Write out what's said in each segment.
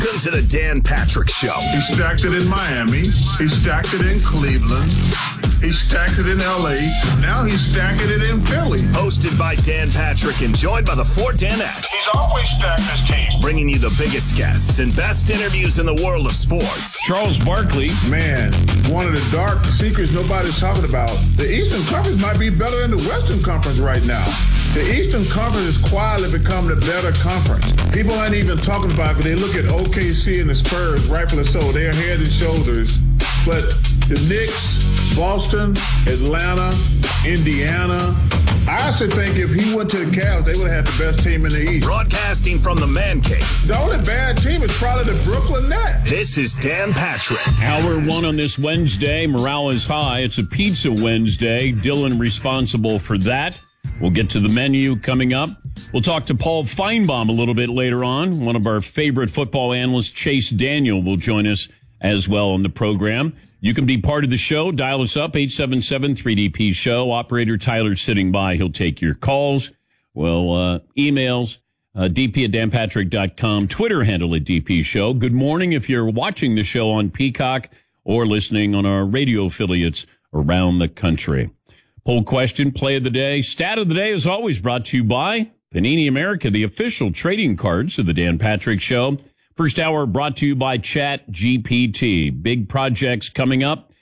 Welcome to the Dan Patrick Show. He stacked it in Miami. He stacked it in Cleveland. He stacked it in L.A. Now he's stacking it in Philly. Hosted by Dan Patrick and joined by the 4 Danettes. He's always stacked his team. Bringing you the biggest guests and best interviews in the world of sports. Charles Barkley. Man, one of the dark secrets nobody's talking about. The Eastern Conference might be better than the Western Conference right now. The Eastern Conference is quietly becoming a better conference. People ain't even talking about it, but they look at OKC and the Spurs, rightfully so. They're head and shoulders. But the Knicks, Boston, Atlanta, Indiana, I actually think if he went to the Cavs, they would have had the best team in the East. Broadcasting from the Man Cave. The only bad team is probably the Brooklyn Nets. This is Dan Patrick. Hour 1 on this Wednesday. Morale is high. It's a Pizza Wednesday. Dylan responsible for that. We'll get to the menu coming up. We'll talk to Paul Feinbaum a little bit later on. One of our favorite football analysts, Chase Daniel, will join us as well on the program. You can be part of the show. Dial us up, 877-3DP-SHOW. Operator Tyler sitting by. He'll take your calls. Well, emails, dp@danpatrick.com. Twitter handle at DP-SHOW. Good morning if you're watching the show on Peacock or listening on our radio affiliates around the country. Poll question, play of the day. Stat of the day is always brought to you by Panini America, the official trading cards of the Dan Patrick Show. First hour brought to you by ChatGPT. Big projects coming up.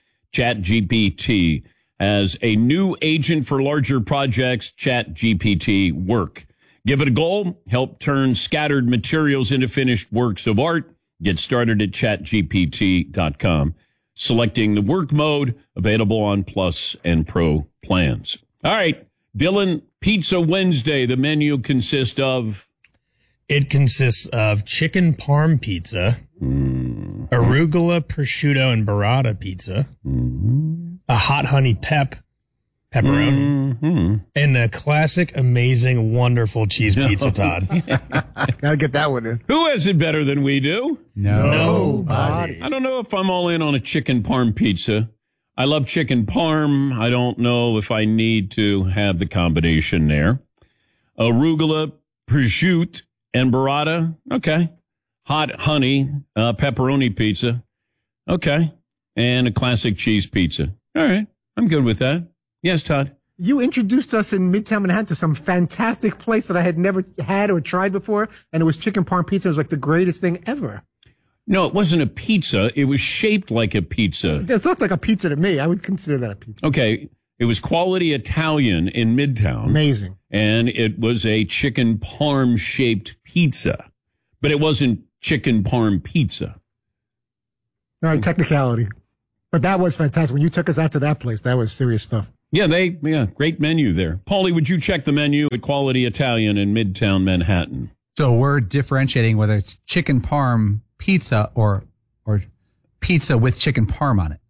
ChatGPT as a new agent for larger projects. ChatGPT work. Give it a goal. Help turn scattered materials into finished works of art. Get started at chatgpt.com. Selecting the work mode, available on Plus and Pro plans. All right, Dylan, Pizza Wednesday. The menu consists of? It consists of chicken parm pizza, arugula, prosciutto, and burrata pizza, a hot honey pepperoni, and a classic, amazing, wonderful cheese pizza, Todd. Gotta get that one in. Who has it better than we do? Nobody. I don't know if I'm all in on a chicken parm pizza. I love chicken parm. I don't know if I need to have the combination there. Arugula, prosciutto, and burrata. Okay. Hot honey, pepperoni pizza. Okay. And a classic cheese pizza. All right. I'm good with that. Yes, Todd. You introduced us in Midtown Manhattan to some fantastic place that I had never had or tried before, and it was chicken parm pizza. It was like the greatest thing ever. No, it wasn't a pizza. It was shaped like a pizza. It looked like a pizza to me. I would consider that a pizza. Okay. It was Quality Italian in Midtown. Amazing. And it was a chicken parm shaped pizza, but it wasn't chicken parm pizza. All right, technicality. But that was fantastic. When you took us out to that place, that was serious stuff. Yeah, great menu there. Paulie, would you check the menu at Quality Italian in Midtown Manhattan? So we're differentiating whether it's chicken parm pizza or pizza with chicken parm on it.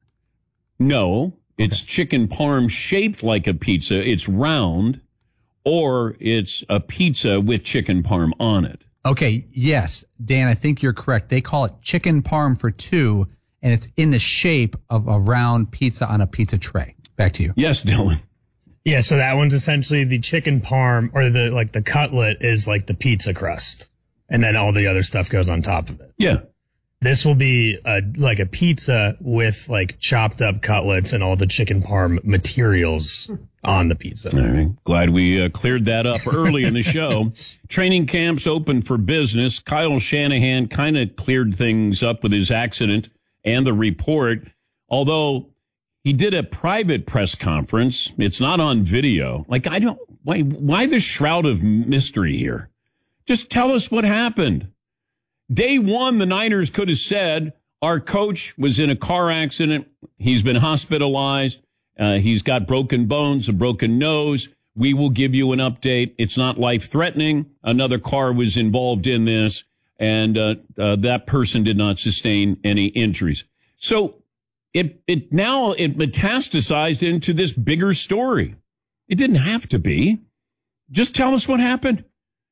No, it's chicken parm shaped like a pizza. It's round, or it's a pizza with chicken parm on it. Okay, yes, Dan, I think you're correct. They call it chicken parm for two, and it's in the shape of a round pizza on a pizza tray. Back to you. Yes, Dylan. Yeah, so that one's essentially the chicken parm, or the cutlet is like the pizza crust, and then all the other stuff goes on top of it. Yeah. This will be like a pizza with like chopped up cutlets and all the chicken parm materials on the pizza. All right. Glad we cleared that up early in the show. Training camps open for business. Kyle Shanahan kind of cleared things up with his accident and the report, although he did a private press conference. It's not on video. Like, why the shroud of mystery here? Just tell us what happened. Day one, the Niners could have said, our coach was in a car accident. He's been hospitalized. He's got broken bones, a broken nose. We will give you an update. It's not life-threatening. Another car was involved in this, and that person did not sustain any injuries. So it metastasized into this bigger story. It didn't have to be. Just tell us what happened.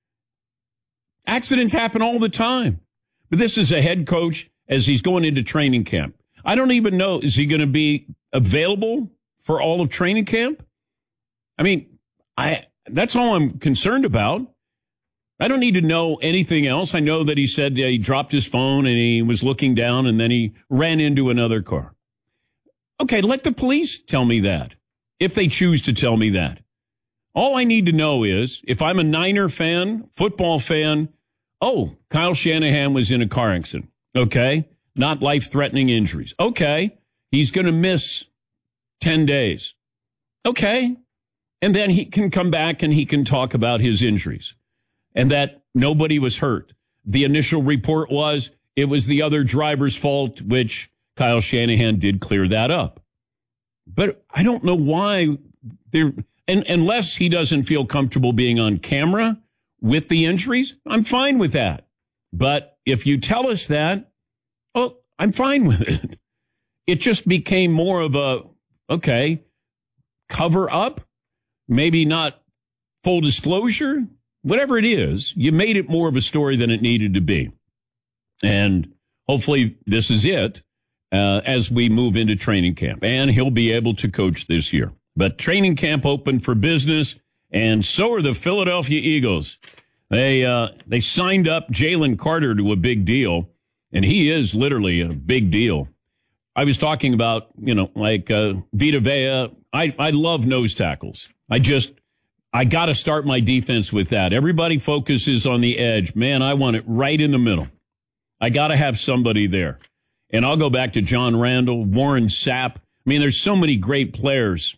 Accidents happen all the time. But this is a head coach as he's going into training camp. I don't even know, is he going to be available for all of training camp? I mean, that's all I'm concerned about. I don't need to know anything else. I know that he said he dropped his phone and he was looking down and then he ran into another car. Okay, let the police tell me that, if they choose to tell me that. All I need to know is, if I'm a Niner fan, football fan, oh, Kyle Shanahan was in a car accident. Okay, not life-threatening injuries. Okay, he's going to miss 10 days. Okay, and then he can come back and he can talk about his injuries and that nobody was hurt. The initial report was it was the other driver's fault, which Kyle Shanahan did clear that up. But I don't know why there, and unless he doesn't feel comfortable being on camera with the injuries, I'm fine with that. But if you tell us that, oh, I'm fine with it. It just became more of a, okay, cover up, maybe not full disclosure, whatever it is, you made it more of a story than it needed to be. And hopefully this is it as we move into training camp. And he'll be able to coach this year. But training camp open for business, and so are the Philadelphia Eagles. They signed up Jalen Carter to a big deal, and he is literally a big deal. I was talking about, like Vita Vea. I love nose tackles. I got to start my defense with that. Everybody focuses on the edge. Man, I want it right in the middle. I got to have somebody there. And I'll go back to John Randall, Warren Sapp. I mean, there's so many great players.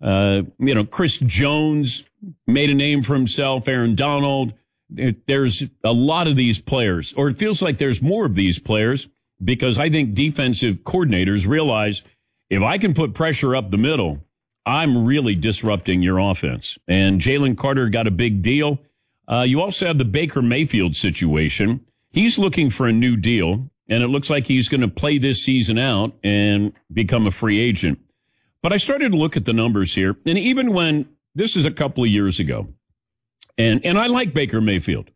Chris Jones made a name for himself, Aaron Donald. There's a lot of these players, or it feels like there's more of these players, because I think defensive coordinators realize if I can put pressure up the middle, I'm really disrupting your offense. And Jalen Carter got a big deal. You also have the Baker Mayfield situation. He's looking for a new deal, and it looks like he's going to play this season out and become a free agent. But I started to look at the numbers here, and even when this is a couple of years ago, and I like Baker Mayfield.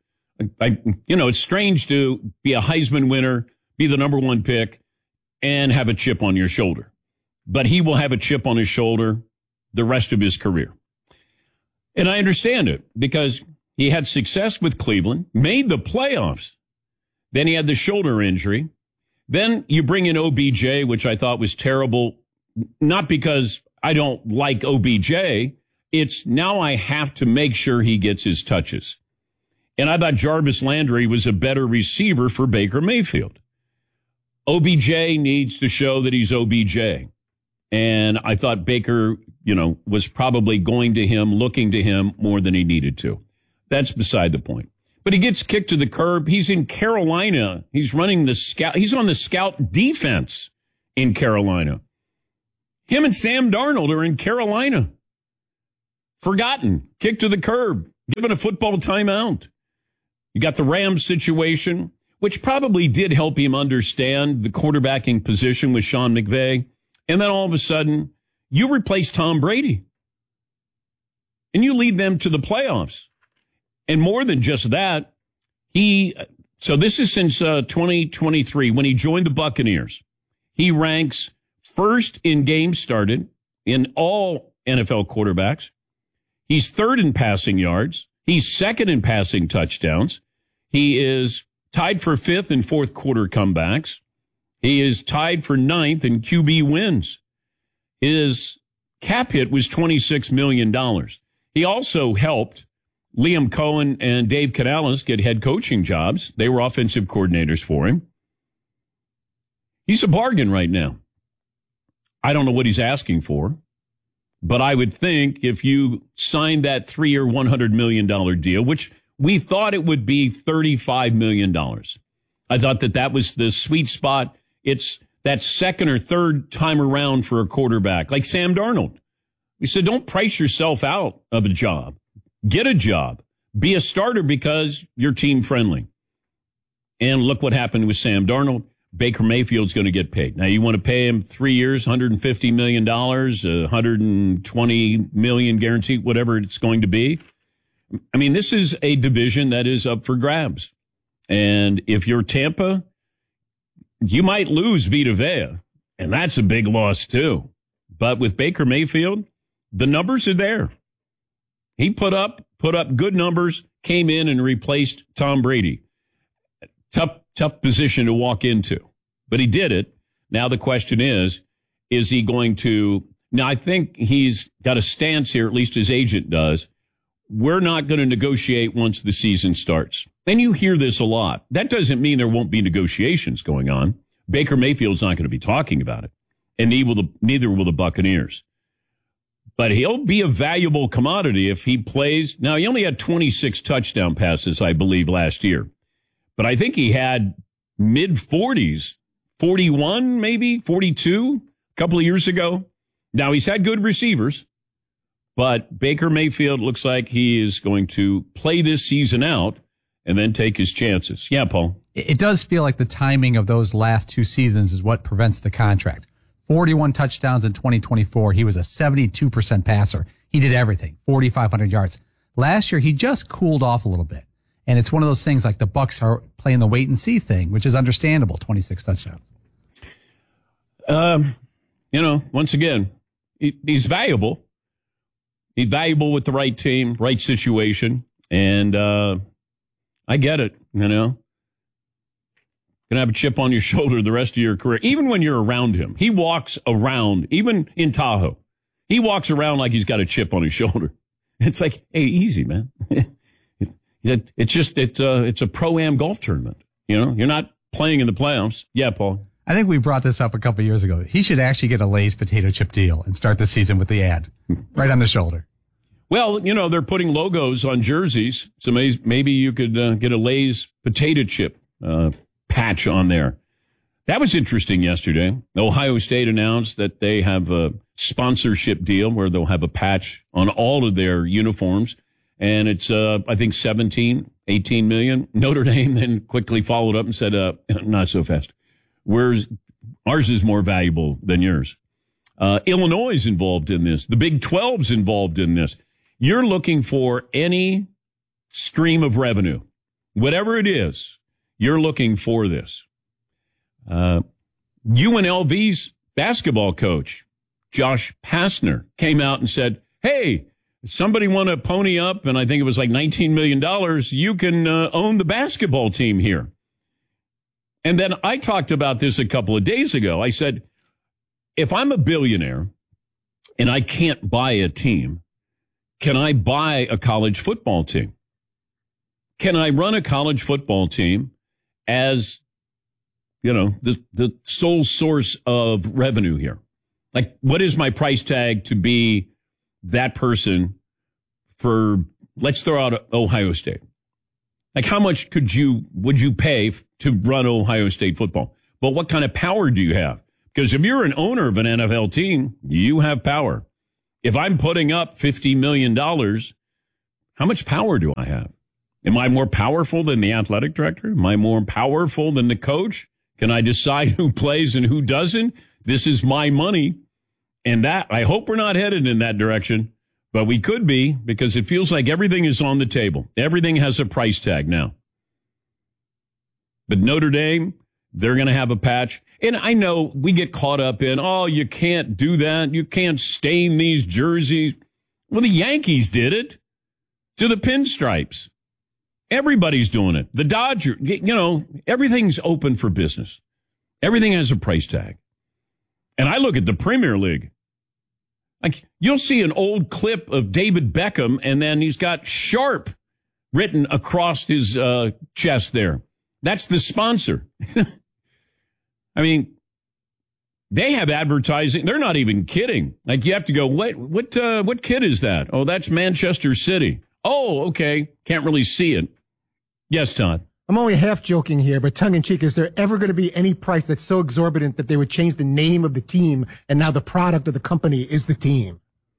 It's strange to be a Heisman winner, be the number one pick, and have a chip on your shoulder. But he will have a chip on his shoulder the rest of his career. And I understand it, because he had success with Cleveland, made the playoffs. Then he had the shoulder injury. Then you bring in OBJ, which I thought was terrible, not because I don't like OBJ. It's now I have to make sure he gets his touches. And I thought Jarvis Landry was a better receiver for Baker Mayfield. OBJ needs to show that he's OBJ. And I thought Baker, was probably going to him, looking to him more than he needed to. That's beside the point. But he gets kicked to the curb. He's in Carolina. He's running the scout. He's on the scout defense in Carolina. Him and Sam Darnold are in Carolina. Forgotten. Kicked to the curb. Given a football timeout. You got the Rams situation, which probably did help him understand the quarterbacking position with Sean McVay. And then all of a sudden, you replace Tom Brady. And you lead them to the playoffs. And more than just that, so this is since 2023, when he joined the Buccaneers. He ranks first in games started in all NFL quarterbacks. He's third in passing yards. He's second in passing touchdowns. He is tied for fifth in fourth quarter comebacks. He is tied for ninth in QB wins. His cap hit was $26 million. He also helped Liam Cohen and Dave Canales get head coaching jobs. They were offensive coordinators for him. He's a bargain right now. I don't know what he's asking for, but I would think if you signed that 3-year, $100 million deal, which we thought it would be $35 million. I thought that was the sweet spot. It's that second or third time around for a quarterback, like Sam Darnold. We said, don't price yourself out of a job. Get a job. Be a starter because you're team friendly. And look what happened with Sam Darnold. Baker Mayfield's going to get paid. Now, you want to pay him 3 years, $150 million, $120 million guaranteed, whatever it's going to be. I mean, this is a division that is up for grabs. And if you're Tampa, you might lose Vita Vea, and that's a big loss too. But with Baker Mayfield, the numbers are there. He put up good numbers, came in and replaced Tom Brady. Tough position to walk into, but he did it. Now the question is he going to? Now I think he's got a stance here, at least his agent does. We're not going to negotiate once the season starts. And you hear this a lot. That doesn't mean there won't be negotiations going on. Baker Mayfield's not going to be talking about it, and neither will the Buccaneers. But he'll be a valuable commodity if he plays. Now, he only had 26 touchdown passes, I believe, last year. But I think he had mid-40s, 41 maybe, 42 a couple of years ago. Now, he's had good receivers, but Baker Mayfield looks like he is going to play this season out and then take his chances. Yeah, Paul. It does feel like the timing of those last two seasons is what prevents the contract. 41 touchdowns in 2024. He was a 72% passer. He did everything, 4,500 yards. Last year, he just cooled off a little bit. And it's one of those things like the Bucs are playing the wait and see thing, which is understandable, 26 touchdowns. Once again, he's valuable. He's valuable with the right team, right situation. And I get it, Going to have a chip on your shoulder the rest of your career, even when you're around him. He walks around, even in Tahoe. He walks around like he's got a chip on his shoulder. It's like, hey, easy, man. It's a pro-am golf tournament. You're not playing in the playoffs. Yeah, Paul. I think we brought this up a couple of years ago. He should actually get a Lay's potato chip deal and start the season with the ad right on the shoulder. Well, they're putting logos on jerseys, so maybe you could get a Lay's potato chip patch on there. That was interesting yesterday. Ohio State announced that they have a sponsorship deal where they'll have a patch on all of their uniforms. And it's, I think, 17, 18 million. Notre Dame then quickly followed up and said, not so fast. Ours is more valuable than yours. Illinois is involved in this. The Big 12's involved in this. You're looking for any stream of revenue, whatever it is. You're looking for this. UNLV's basketball coach, Josh Pastner, came out and said, hey, if somebody want to pony up, and I think it was like $19 million, you can own the basketball team here. And then I talked about this a couple of days ago. I said, if I'm a billionaire and I can't buy a team, can I buy a college football team? Can I run a college football team as, the sole source of revenue here? Like, what is my price tag to be that person for, let's throw out Ohio State. Like, how much would you pay to run Ohio State football? But what kind of power do you have? Because if you're an owner of an NFL team, you have power. If I'm putting up $50 million, how much power do I have? Am I more powerful than the athletic director? Am I more powerful than the coach? Can I decide who plays and who doesn't? This is my money. And that, I hope we're not headed in that direction, but we could be, because it feels like everything is on the table. Everything has a price tag now. But Notre Dame, they're going to have a patch. And I know we get caught up in, you can't do that. You can't stain these jerseys. Well, the Yankees did it to the pinstripes. Everybody's doing it. The Dodgers, everything's open for business. Everything has a price tag. And I look at the Premier League. Like, you'll see an old clip of David Beckham, and then he's got Sharp written across his chest there. That's the sponsor. I mean, they have advertising. They're not even kidding. Like, you have to go, what kid is that? Oh, that's Manchester City. Oh, okay. Can't really see it. Yes, Todd. I'm only half joking here, but tongue in cheek, is there ever going to be any price that's so exorbitant that they would change the name of the team and now the product of the company is the team?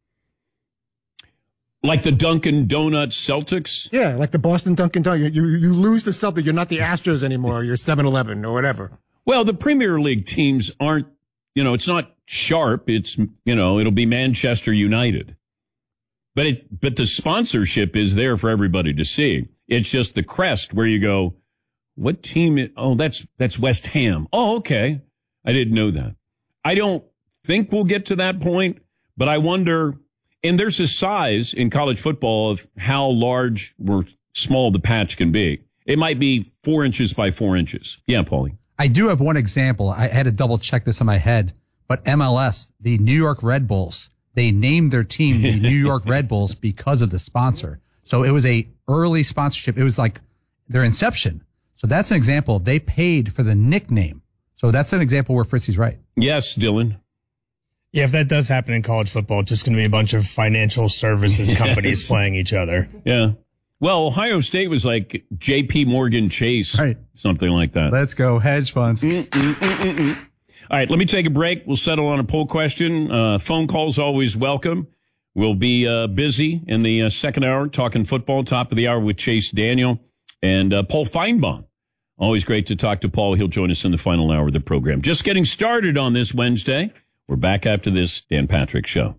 Like the Dunkin' Donuts Celtics? Yeah, like the Boston Dunkin' Donuts. You lose the Celtics. You're not the Astros anymore. You're 7-Eleven or whatever. Well, the Premier League teams aren't, it's not Sharp. It's, it'll be Manchester United. But the sponsorship is there for everybody to see. It's just the crest where you go, what team? That's West Ham. Oh, okay. I didn't know that. I don't think we'll get to that point, but I wonder. And there's a size in college football of how large or small the patch can be. It might be 4 inches by 4 inches. Yeah, Paulie. I do have one example. I had to double check this in my head, but MLS, the New York Red Bulls, they named their team the New York Red Bulls because of the sponsor. So it was a early sponsorship. It was like their inception. So that's an example. They paid for the nickname. So that's an example where Fritzy's right. Yes, Dylan. Yeah, if that does happen in college football, it's just going to be a bunch of financial services companies playing each other. Yeah. Well, Ohio State was like J.P. Morgan Chase, right? Something like that. Let's go, hedge funds. All right, let me take a break. We'll settle on a poll question. Phone calls always welcome. We'll be busy in the second hour talking football, top of the hour with Chase Daniel and Paul Feinbaum. Always great to talk to Paul. He'll join us in the final hour of the program. Just getting started on this Wednesday. We're back after this Dan Patrick Show.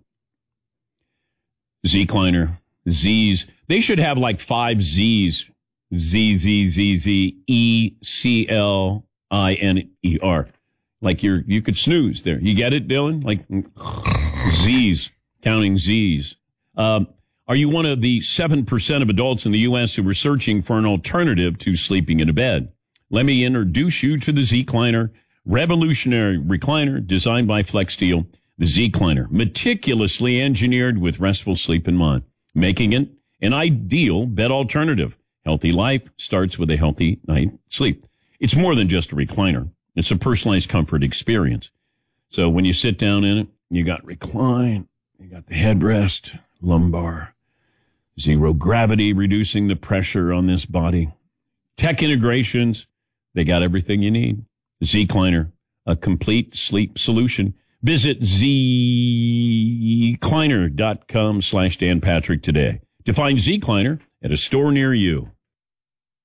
Z-Kleiner, Z's. They should have like 5 Z's. Z-Z-Z-Z-E-C-L-I-N-E-R. Like you could snooze there. You get it, Dylan? Like Z's, counting Z's. Are you one of the 7% of adults in the U.S. who are searching for an alternative to sleeping in a bed? Let me introduce you to the Z-Kleiner, revolutionary recliner designed by FlexSteel. The Z-Kleiner, meticulously engineered with restful sleep in mind, making it an ideal bed alternative. Healthy life starts with a healthy night's sleep. It's more than just a recliner. It's a personalized comfort experience. So when you sit down in it, you got recline, you got the headrest, lumbar, zero gravity, reducing the pressure on this body. Tech integrations, they got everything you need. Z-Kleiner, a complete sleep solution. Visit zkleiner.com/Dan Patrick today to find Z-Kleiner at a store near you.